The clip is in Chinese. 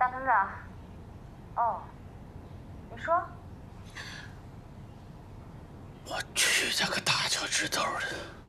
大团长。哦，你说。 我去，这个大脚趾头的！